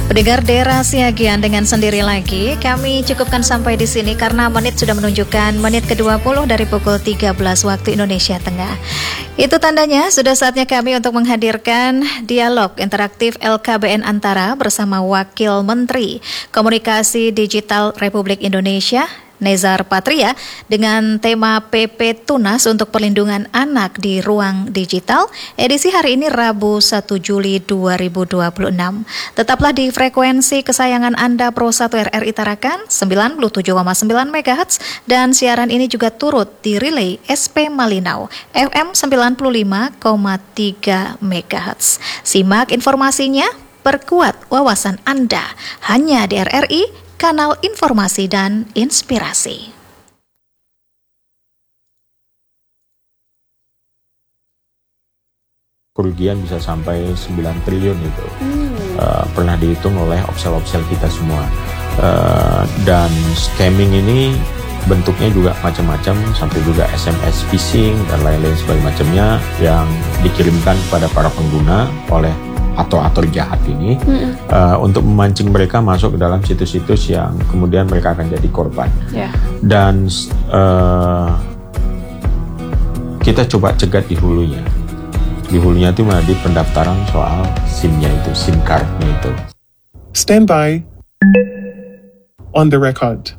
Pendengar Daerah Siagian, dengan sendiri lagi, kami cukupkan sampai di sini karena menit sudah menunjukkan menit ke-20 dari pukul 13 waktu Indonesia Tengah. Itu tandanya sudah saatnya kami untuk menghadirkan dialog interaktif LKBN Antara bersama Wakil Menteri Komunikasi Digital Republik Indonesia, Nezar Patria, dengan tema PP Tunas untuk Perlindungan Anak di Ruang Digital, edisi hari ini Rabu 1 Juli 2026. Tetaplah di frekuensi kesayangan Anda Pro 1 RRI Tarakan 97,9 MHz, dan siaran ini juga turut di relay SP Malinau FM 95,3 MHz. Simak informasinya, perkuat wawasan Anda hanya di RRI, kanal informasi dan inspirasi. Kerugian bisa sampai 9 triliun itu. Pernah dihitung oleh opsel-opsel kita semua. Dan scamming ini bentuknya juga macam-macam, sampai juga SMS phishing dan lain-lain sebagainya macamnya yang dikirimkan kepada para pengguna oleh atau jahat ini untuk memancing mereka masuk ke dalam situs-situs yang kemudian mereka akan jadi korban. Dan kita coba cegat di hulunya. Di hulunya itu di pendaftaran soal SIM-nya itu, SIM card-nya itu. Stand by. On the record.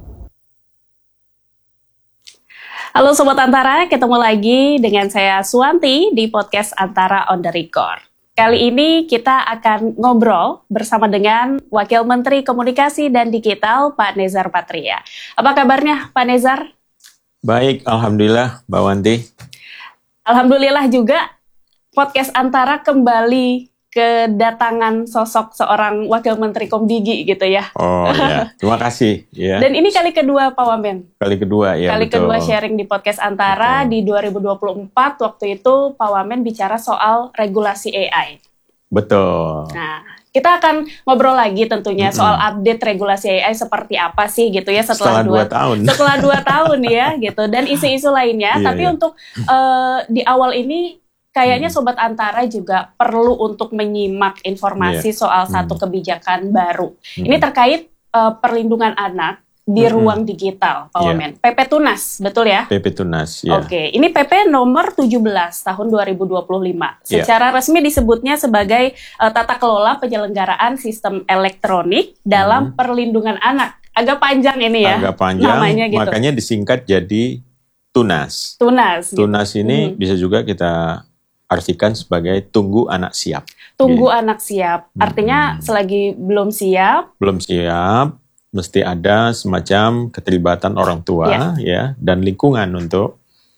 Halo Sobat Antara, ketemu lagi dengan saya Suwanti di podcast Antara on the Record. Kali ini kita akan ngobrol bersama dengan Wakil Menteri Komunikasi dan Digital, Pak Nezar Patria. Apa kabarnya, Pak Nezar? Baik, Alhamdulillah, Mbak Wanti. Alhamdulillah juga, podcast Antara kembali kedatangan sosok seorang Wakil Menteri Komdigi gitu ya. Oh ya, terima kasih. Ya. Dan ini kali kedua Pak Wamen. Kali kedua ya. Kali betul. kedua sharing di podcast Antara di 2024. Waktu itu Pak Wamen bicara soal regulasi AI. Betul. Nah, kita akan ngobrol lagi tentunya soal update regulasi AI seperti apa sih gitu ya setelah 2 tahun. Setelah 2 tahun ya gitu, dan isu-isu lainnya. Tapi untuk di awal ini kayaknya Sobat Antara juga perlu untuk menyimak informasi soal satu kebijakan baru. Ini terkait perlindungan anak di ruang digital, Pak Wamen. PP Tunas, betul ya? PP Tunas, ya. Oke, ini PP nomor 17 tahun 2025. Secara resmi disebutnya sebagai tata kelola penyelenggaraan sistem elektronik dalam perlindungan anak. Agak panjang ini ya. Agak panjang, namanya gitu. Makanya disingkat jadi Tunas. Tunas. Tunas ini bisa juga kita artikan sebagai tunggu anak siap. Tunggu anak siap. Artinya selagi belum siap. Belum siap, mesti ada semacam keterlibatan orang tua ya dan lingkungan untuk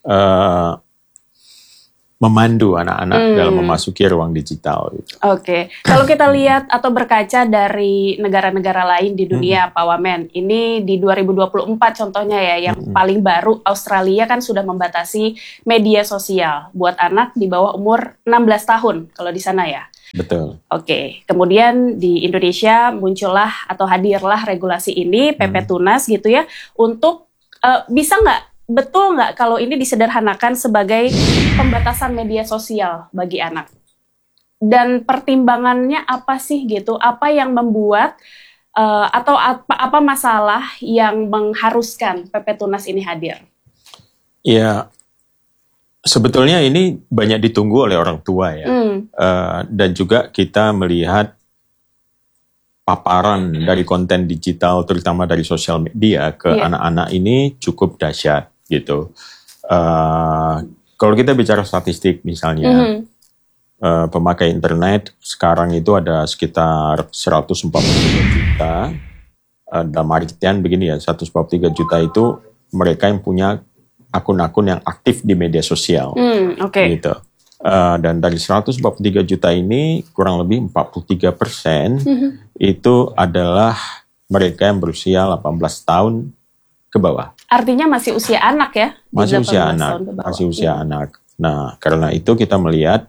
memandu anak-anak dalam memasuki ruang digital. Gitu. Oke, kalau kita lihat atau berkaca dari negara-negara lain di dunia, Pak Wamen, ini di 2024 contohnya ya, yang paling baru Australia kan sudah membatasi media sosial buat anak di bawah umur 16 tahun kalau di sana ya. Betul. Oke, kemudian di Indonesia muncullah atau hadirlah regulasi ini, PP Tunas gitu ya, untuk betul nggak kalau ini disederhanakan sebagai pembatasan media sosial bagi anak? Dan pertimbangannya apa sih gitu? Apa yang membuat atau apa masalah yang mengharuskan PP Tunas ini hadir? Ya, sebetulnya ini banyak ditunggu oleh orang tua ya. Dan juga kita melihat paparan dari konten digital, terutama dari sosial media ke anak-anak ini cukup dahsyat gitu. Kalau kita bicara statistik misalnya, pemakai internet sekarang itu ada sekitar 143 juta. Dalam artian begini ya, 143 juta itu mereka yang punya akun-akun yang aktif di media sosial. Gitu. Dan dari 143 juta ini kurang lebih 43% itu adalah mereka yang berusia 18 tahun ke bawah. Artinya masih usia anak ya? Masih usia anak. Nah, karena itu kita melihat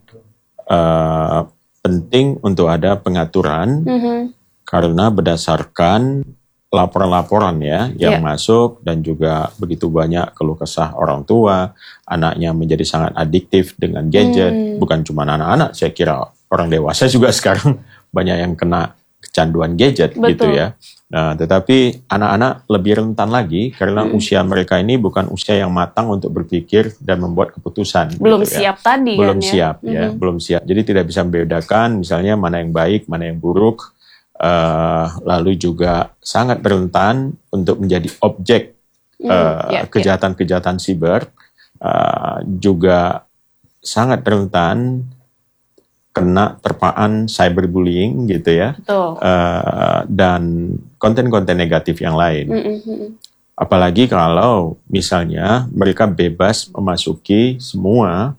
penting untuk ada pengaturan karena berdasarkan laporan-laporan ya yang masuk dan juga begitu banyak keluh kesah orang tua, anaknya menjadi sangat adiktif dengan gadget. Bukan cuma anak-anak, saya kira orang dewasa juga sekarang banyak yang kena kecanduan gadget. Betul. Gitu ya. Nah, tetapi anak-anak lebih rentan lagi karena usia mereka ini bukan usia yang matang untuk berpikir dan membuat keputusan. Belum gitu siap ya. tadi belum kan siap ya, belum siap. Jadi tidak bisa membedakan misalnya mana yang baik, mana yang buruk. Lalu juga sangat rentan untuk menjadi objek kejahatan-kejahatan siber. Juga sangat rentan kena terpaan cyberbullying gitu ya, dan konten-konten negatif yang lain. Apalagi kalau misalnya mereka bebas memasuki semua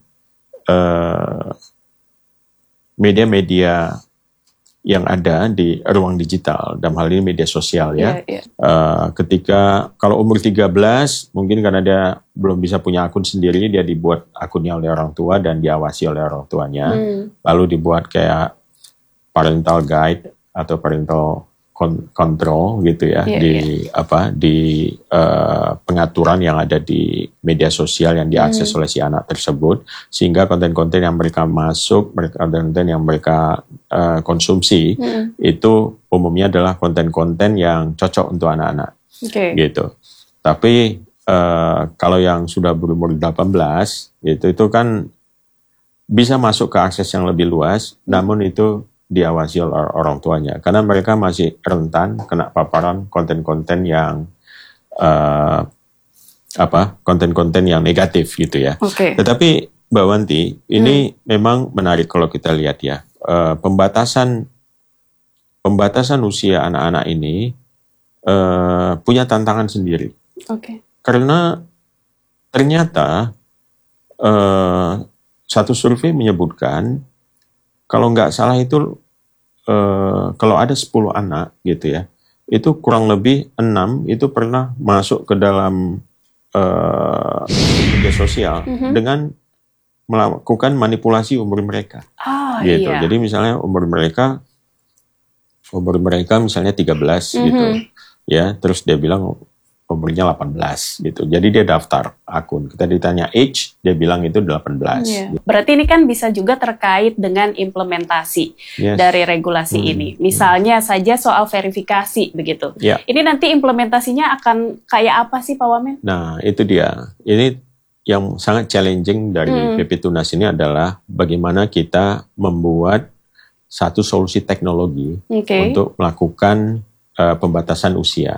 media-media yang ada di ruang digital, dalam hal ini media sosial ya. Ketika kalau umur 13, mungkin karena dia belum bisa punya akun sendiri, dia dibuat akunnya oleh orang tua dan diawasi oleh orang tuanya. Lalu dibuat kayak parental guide atau parental control gitu ya, di pengaturan yang ada di media sosial yang diakses oleh si anak tersebut, sehingga konten-konten yang mereka masuk, konten-konten yang mereka konsumsi itu umumnya adalah konten-konten yang cocok untuk anak-anak, gitu. Tapi kalau yang sudah berumur 18 itu kan bisa masuk ke akses yang lebih luas, namun itu diawasi oleh orang tuanya, karena mereka masih rentan kena paparan konten-konten yang konten-konten yang negatif gitu ya. Tetapi Mbak Wanti, ini memang menarik kalau kita lihat ya, pembatasan usia anak-anak ini punya tantangan sendiri. Karena ternyata satu survei menyebutkan kalau nggak salah itu kalau ada 10 anak gitu ya, itu kurang lebih 6 itu pernah masuk ke dalam media sosial dengan melakukan manipulasi umur mereka. Gitu. Jadi misalnya umur mereka misalnya 13 gitu. Ya, terus dia bilang umurnya 18 gitu. Jadi dia daftar akun. Kita ditanya age, dia bilang itu 18. Gitu. Berarti ini kan bisa juga terkait dengan implementasi dari regulasi ini. Misalnya saja soal verifikasi begitu. Ini nanti implementasinya akan kayak apa sih Pak Wamen? Nah, itu dia. Ini yang sangat challenging dari PP Tunas ini adalah bagaimana kita membuat satu solusi teknologi untuk melakukan pembatasan usia.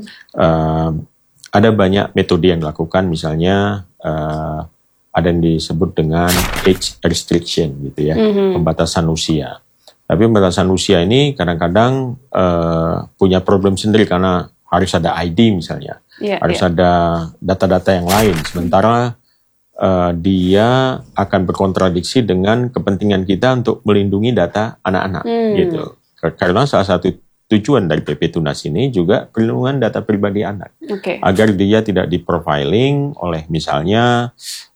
Ada banyak metode yang dilakukan, misalnya ada yang disebut dengan age restriction gitu ya, pembatasan usia. Tapi pembatasan usia ini kadang-kadang punya problem sendiri karena harus ada ID misalnya, harus ada data-data yang lain. Sementara dia akan berkontradiksi dengan kepentingan kita untuk melindungi data anak-anak gitu. Karena salah satu tujuan dari PP Tunas ini juga perlindungan data pribadi anak, agar dia tidak diprofiling oleh misalnya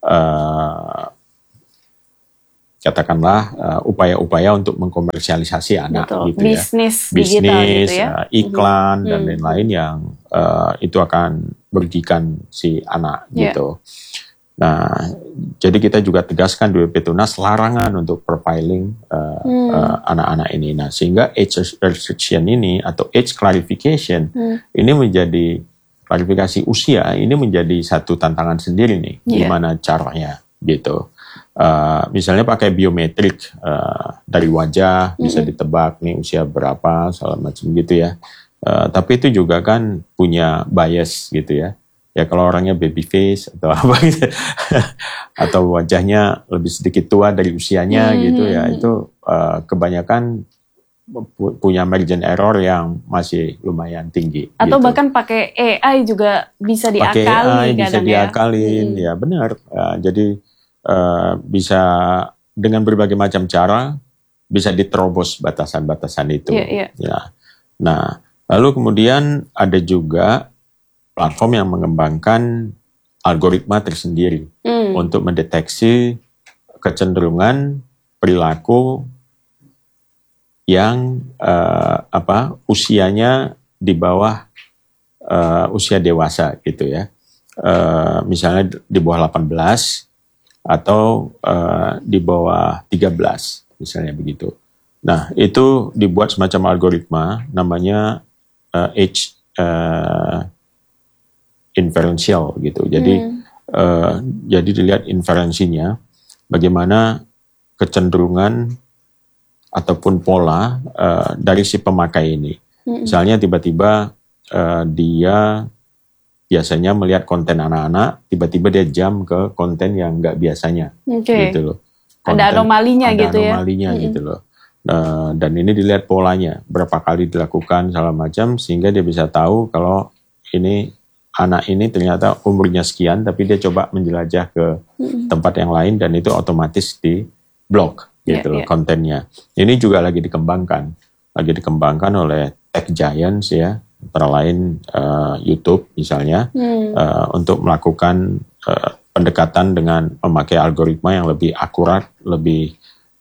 katakanlah upaya-upaya untuk mengkomersialisasi anak, gitu bisnis ya, digital gitu ya, iklan dan lain-lain yang itu akan merugikan si anak gitu. Nah, jadi kita juga tegaskan di PP Tunas larangan untuk profiling anak-anak ini. Nah, sehingga age restriction ini atau age clarification ini menjadi klarifikasi usia ini menjadi satu tantangan sendiri nih. Gimana caranya gitu. Misalnya pakai biometrik dari wajah bisa ditebak nih usia berapa, segala macam gitu ya. Tapi itu juga kan punya bias gitu ya. Ya kalau orangnya baby face atau apa gitu, atau wajahnya lebih sedikit tua dari usianya gitu ya, itu kebanyakan punya margin error yang masih lumayan tinggi. Atau gitu. Bahkan pakai AI juga bisa diakali. Pakai AI bisa diakalin, ya benar. Jadi bisa dengan berbagai macam cara bisa diterobos batasan-batasan itu. Ya. Nah, lalu kemudian ada juga platform yang mengembangkan algoritma tersendiri untuk mendeteksi kecenderungan perilaku yang usianya di bawah usia dewasa gitu ya. Misalnya di bawah 18 atau di bawah 13 misalnya begitu. Nah, itu dibuat semacam algoritma namanya edge inferential gitu. Jadi dilihat inferensinya, bagaimana kecenderungan ataupun pola dari si pemakai ini. Misalnya tiba-tiba dia biasanya melihat konten anak-anak, tiba-tiba dia jump ke konten yang nggak biasanya, gitu loh. Ada anomalinya gitu ya. Ada anomalinya gitu loh. Dan ini dilihat polanya, berapa kali dilakukan segala macam, sehingga dia bisa tahu kalau ini anak ini ternyata umurnya sekian, tapi dia coba menjelajah ke tempat yang lain dan itu otomatis di blok gitu loh kontennya. Ini juga lagi dikembangkan oleh tech giants ya, antara lain YouTube misalnya, untuk melakukan pendekatan dengan memakai algoritma yang lebih akurat, lebih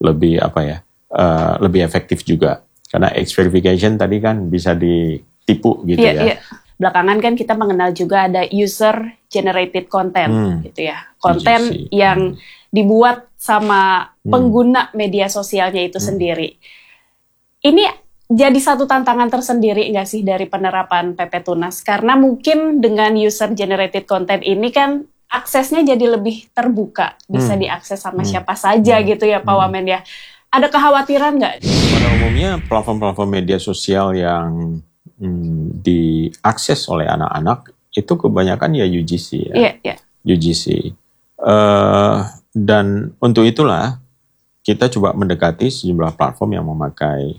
efektif juga. Karena X verification tadi kan bisa ditipu gitu ya. Belakangan kan kita mengenal juga ada user generated content gitu ya. Konten yang dibuat sama pengguna media sosialnya itu sendiri. Ini jadi satu tantangan tersendiri nggak sih dari penerapan PP Tunas? Karena mungkin dengan user generated content ini kan aksesnya jadi lebih terbuka, bisa diakses sama siapa saja gitu ya Pak Wamen ya. Ada kekhawatiran nggak? Pada umumnya platform-platform media sosial yang diakses oleh anak-anak itu kebanyakan ya UGC ya. UGC. Dan untuk itulah kita coba mendekati sejumlah platform yang memakai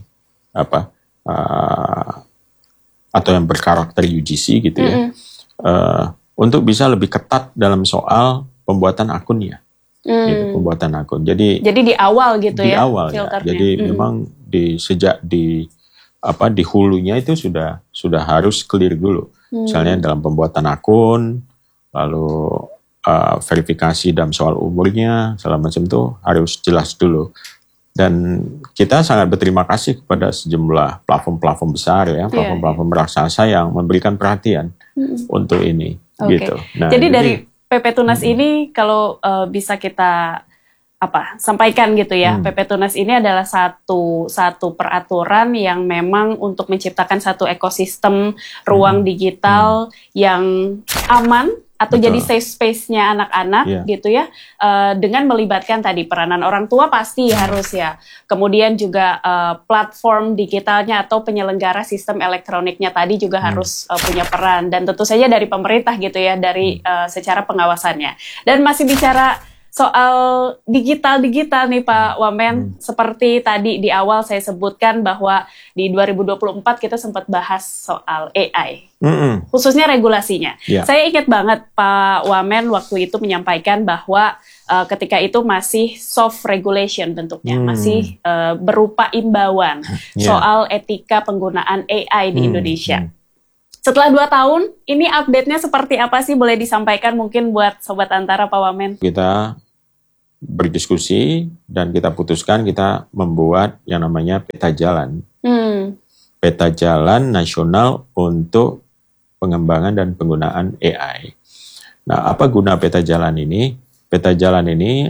atau yang berkarakter UGC gitu ya, untuk bisa lebih ketat dalam soal pembuatan akunnya, gitu, pembuatan akun. Jadi di awal gitu ya. Di awal ya. Jadi memang sejak di hulunya itu sudah harus clear dulu. Misalnya dalam pembuatan akun, lalu verifikasi dalam soal umurnya, segala macam itu harus jelas dulu. Dan kita sangat berterima kasih kepada sejumlah platform-platform besar ya, platform-platform raksasa yang memberikan perhatian untuk ini. Gitu. Nah, jadi dari PP Tunas ini kalau bisa kita sampaikan gitu ya, PP Tunas ini adalah satu peraturan yang memang untuk menciptakan satu ekosistem ruang digital yang aman atau jadi safe space-nya anak-anak gitu ya, dengan melibatkan tadi peranan orang tua pasti harus ya, kemudian juga platform digitalnya atau penyelenggara sistem elektroniknya tadi juga harus punya peran, dan tentu saja dari pemerintah gitu ya, dari secara pengawasannya. Dan masih bicara soal digital nih Pak Wamen, seperti tadi di awal saya sebutkan bahwa di 2024 kita sempat bahas soal AI, khususnya regulasinya. Saya ingat banget Pak Wamen waktu itu menyampaikan bahwa ketika itu masih soft regulation bentuknya, masih berupa imbauan soal etika penggunaan AI di Indonesia. Setelah 2 tahun, ini update-nya seperti apa sih? Boleh disampaikan mungkin buat Sobat Antara, Pak Wamen? Kita berdiskusi dan kita putuskan kita membuat yang namanya peta jalan. Peta jalan nasional untuk pengembangan dan penggunaan AI. Nah, apa guna peta jalan ini? Peta jalan ini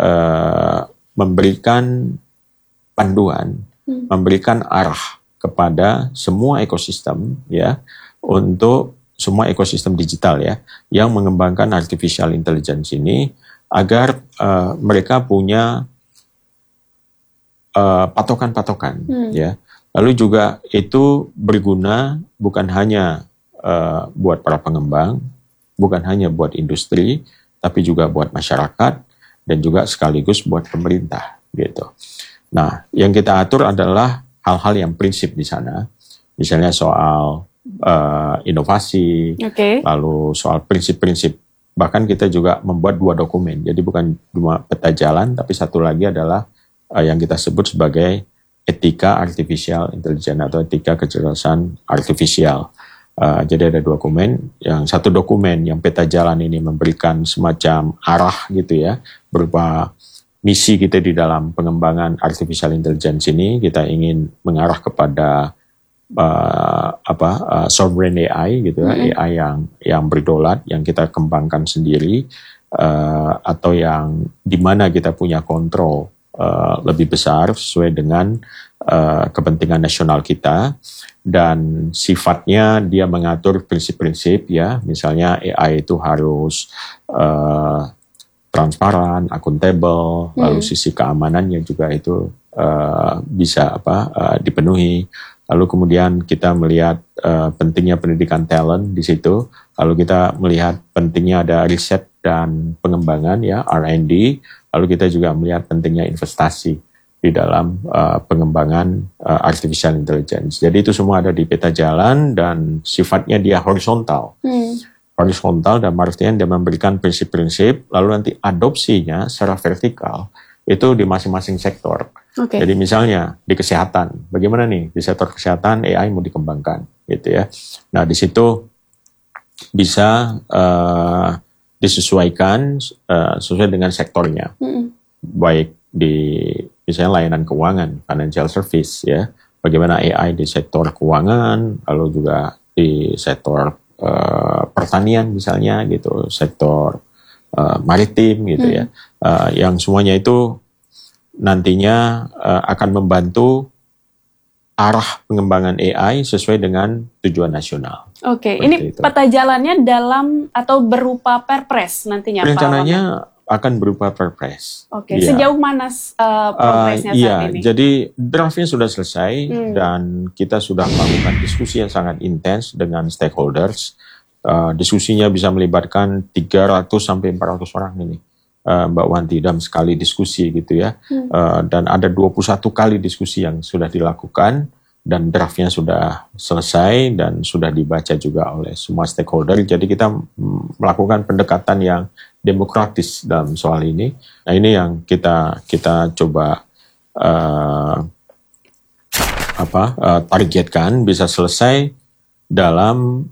memberikan panduan, memberikan arah kepada semua ekosistem ya, untuk semua ekosistem digital ya, yang mengembangkan artificial intelligence ini agar mereka punya patokan-patokan ya. Lalu juga itu berguna bukan hanya buat para pengembang, bukan hanya buat industri, tapi juga buat masyarakat dan juga sekaligus buat pemerintah gitu. Nah, yang kita atur adalah hal-hal yang prinsip di sana, misalnya soal inovasi, lalu soal prinsip-prinsip. Bahkan kita juga membuat 2 dokumen, jadi bukan cuma peta jalan, tapi satu lagi adalah yang kita sebut sebagai etika artificial intelligence atau etika kecerdasan artifisial. Jadi ada 2 dokumen, yang satu dokumen yang peta jalan ini memberikan semacam arah gitu ya, berupa misi kita di dalam pengembangan artificial intelligence ini. Kita ingin mengarah kepada sovereign AI gitu ya, AI yang berdolat, yang kita kembangkan sendiri, atau yang dimana kita punya kontrol lebih besar sesuai dengan kepentingan nasional kita, dan sifatnya dia mengatur prinsip-prinsip ya, misalnya AI itu harus transparan, akuntabel, lalu sisi keamanannya juga itu bisa dipenuhi. Lalu kemudian kita melihat pentingnya pendidikan talent di situ. Lalu kita melihat pentingnya ada riset dan pengembangan ya, R&D. Lalu kita juga melihat pentingnya investasi di dalam pengembangan artificial intelligence. Jadi itu semua ada di peta jalan dan sifatnya dia horizontal. Horizontal dan artinya dia memberikan prinsip-prinsip, lalu nanti adopsinya secara vertikal itu di masing-masing sektor. Jadi misalnya di kesehatan, bagaimana nih di sektor kesehatan AI mau dikembangkan gitu ya. Nah di situ bisa disesuaikan sesuai dengan sektornya. Baik di misalnya layanan keuangan, financial service ya, bagaimana AI di sektor keuangan, lalu juga di sektor pertanian misalnya gitu, sektor maritim gitu ya, yang semuanya itu nantinya akan membantu arah pengembangan AI sesuai dengan tujuan nasional. Ini itu. Peta jalannya dalam atau berupa perpres nantinya Pak? Rencananya akan berupa perpres. Ya. Sejauh mana progresnya saat ini? Jadi draftnya sudah selesai dan kita sudah melakukan diskusi yang sangat intens dengan stakeholders. Diskusinya bisa melibatkan 300 sampai 400 orang ini, Mbak Wanti, dalam sekali diskusi gitu ya. Dan ada 21 kali diskusi yang sudah dilakukan dan draftnya sudah selesai dan sudah dibaca juga oleh semua stakeholder. Jadi kita melakukan pendekatan yang demokratis dalam soal ini. Nah ini yang kita coba targetkan bisa selesai dalam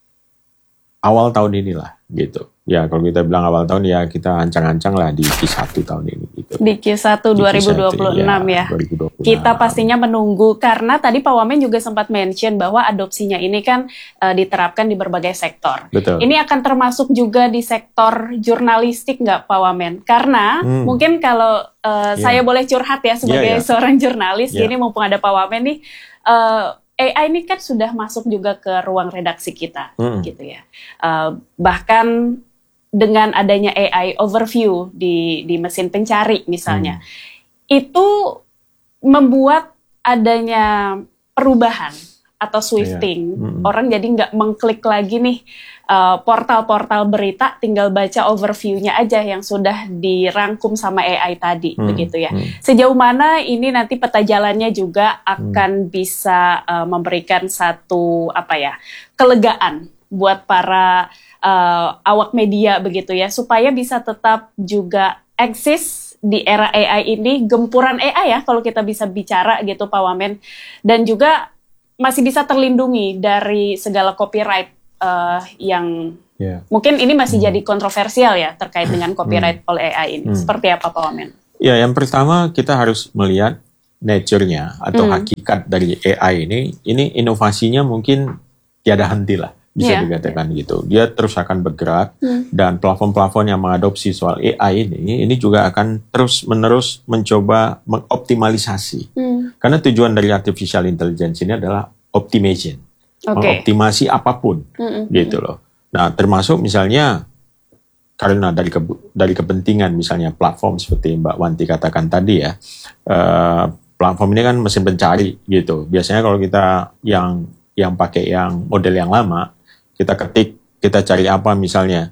awal tahun inilah gitu. Ya kalau kita bilang awal tahun ya kita ancang-ancang lah di Q1 tahun ini gitu. Di Q1 2026 ya. 2026. Kita pastinya menunggu karena tadi Pak Wamen juga sempat mention bahwa adopsinya ini kan diterapkan di berbagai sektor. Betul. Ini akan termasuk juga di sektor jurnalistik nggak Pak Wamen? Karena mungkin kalau saya boleh curhat ya sebagai seorang jurnalis, jadi mumpung ada Pak Wamen nih, AI ini kan sudah masuk juga ke ruang redaksi kita, gitu ya. Bahkan dengan adanya AI overview di mesin pencari misalnya, itu membuat adanya perubahan atau swifting. Orang jadi nggak mengklik lagi nih portal-portal berita, tinggal baca overview-nya aja yang sudah dirangkum sama AI tadi, begitu ya. Sejauh mana ini nanti peta jalannya juga akan bisa memberikan satu kelegaan buat para awak media begitu ya, supaya bisa tetap juga eksis di era AI ini, gempuran AI ya kalau kita bisa bicara gitu Pak Wamen, dan juga masih bisa terlindungi dari segala copyright yang mungkin ini masih jadi kontroversial ya terkait dengan copyright oleh AI ini. Seperti apa Pak Wamen? Ya, yang pertama kita harus melihat nature-nya atau hakikat dari AI ini inovasinya mungkin tiada henti lah, bisa dikatakan gitu. Dia terus akan bergerak dan platform-platform yang mengadopsi soal AI ini juga akan terus-menerus mencoba mengoptimalisasi. Karena tujuan dari artificial intelligence ini adalah optimization. Mengoptimasi apapun gitu loh. Nah termasuk misalnya karena dari kepentingan misalnya platform seperti Mbak Wanti katakan tadi ya, platform ini kan mesin pencari gitu. Biasanya kalau kita yang pakai yang model yang lama, kita ketik, kita cari apa misalnya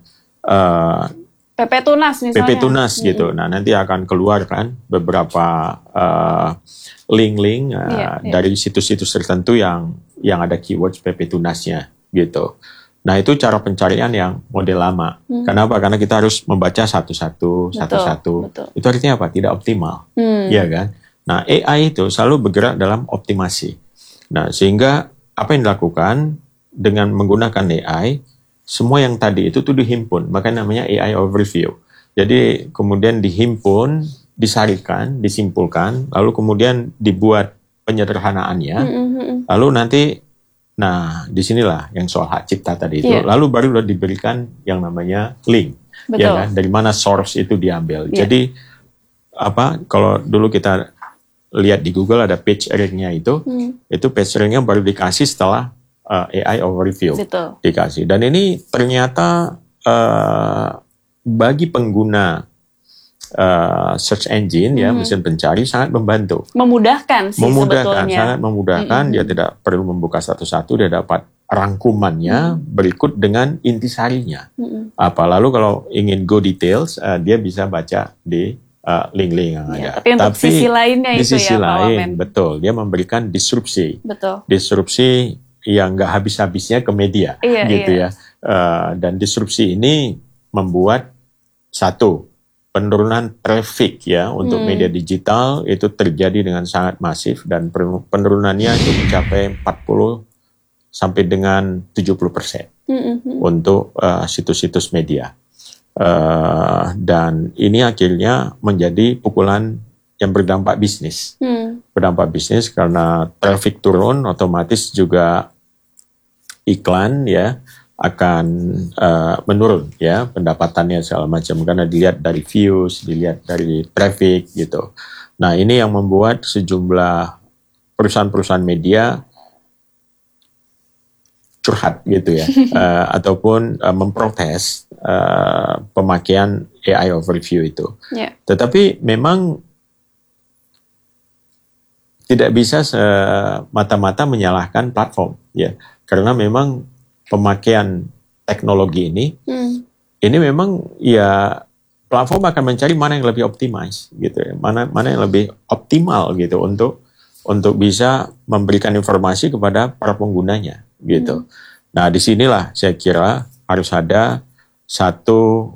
PP Tunas misalnya. PP Tunas gitu. Nah nanti akan keluar kan beberapa link-link dari situs-situs tertentu yang ada keywords PP Tunasnya gitu. Nah itu cara pencarian yang model lama. Kenapa? Karena kita harus membaca satu-satu. Itu artinya apa? Tidak optimal, ya kan? Nah AI itu selalu bergerak dalam optimasi. Nah sehingga apa yang dilakukan dengan menggunakan AI, semua yang tadi itu tuh dihimpun, makanya namanya AI overview. Jadi kemudian dihimpun, disarikan, disimpulkan, lalu kemudian dibuat penyederhanaannya, lalu nanti, nah disinilah yang soal hak cipta tadi itu, lalu baru diberikan yang namanya link, ya kan? Dari mana source itu diambil. Jadi kalau dulu kita lihat di Google ada page rank-nya itu page rank-nya baru dikasih setelah AI overview. Betul. Dikasih. Dan ini ternyata bagi pengguna search engine mesin pencari sangat membantu. Memudahkan sebetulnya. Sangat memudahkan. Dia tidak perlu membuka satu-satu, dia dapat rangkumannya berikut dengan intisarinya. Lalu kalau ingin go details, dia bisa baca di link-link yang ada. Tapi untuk sisi lainnya di itu sisi ya, lain, betul, dia memberikan disrupsi. Betul. Disrupsi yang nggak habis-habisnya ke media, ya. Dan disrupsi ini membuat satu, penurunan traffic ya untuk media digital itu terjadi dengan sangat masif dan penurunannya itu mencapai 40 sampai dengan 70% untuk situs-situs media. Dan ini akhirnya menjadi pukulan yang berdampak bisnis. Berdampak bisnis karena traffic turun, otomatis juga iklan ya akan menurun ya pendapatannya segala macam karena dilihat dari views, dilihat dari traffic gitu. Nah, ini yang membuat sejumlah perusahaan-perusahaan media curhat gitu ya ataupun memprotes pemakaian AI overview itu. Tetapi memang tidak bisa semata-mata menyalahkan platform ya karena memang pemakaian teknologi ini memang ya platform akan mencari mana yang lebih optimize gitu ya, mana yang lebih optimal gitu untuk bisa memberikan informasi kepada para penggunanya gitu. Nah, disinilah saya kira harus ada satu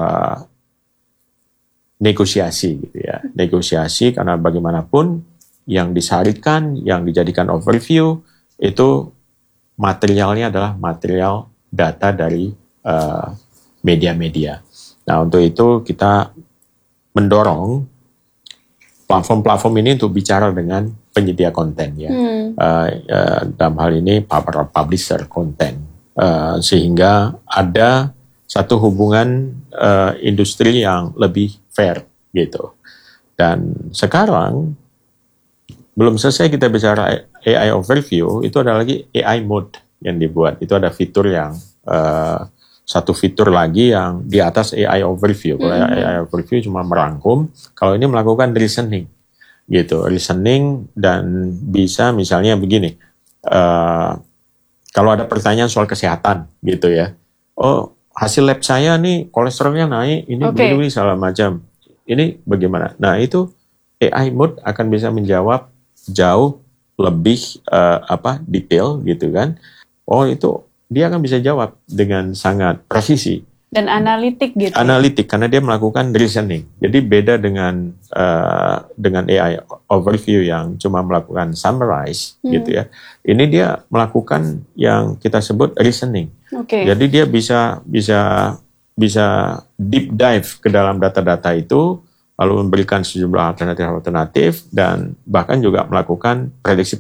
negosiasi gitu ya, negosiasi karena bagaimanapun yang disyaratkan, yang dijadikan overview itu materialnya adalah material data dari media-media. Nah, untuk itu kita mendorong platform-platform ini untuk bicara dengan penyedia konten ya. Dalam hal ini para publisher konten, sehingga ada satu hubungan industri yang lebih fair gitu. Dan sekarang belum selesai kita bicara AI overview, itu ada lagi AI mode yang dibuat. Itu ada fitur yang satu fitur lagi yang di atas AI overview. Kalau AI overview cuma merangkum, kalau ini melakukan listening gitu, listening dan bisa misalnya begini. Kalau ada pertanyaan soal kesehatan gitu ya. Oh, hasil lab saya nih kolesterolnya naik, ini begini segala macam. Ini bagaimana? Nah, itu AI mode akan bisa menjawab jauh lebih detail gitu kan. Oh, itu dia akan bisa jawab dengan sangat presisi dan analitik gitu. Analitik karena dia melakukan reasoning. Jadi beda dengan AI overview yang cuma melakukan summarize gitu ya. Ini dia melakukan yang kita sebut reasoning. Jadi dia bisa deep dive ke dalam data-data itu, lalu memberikan sejumlah alternatif dan bahkan juga melakukan prediksi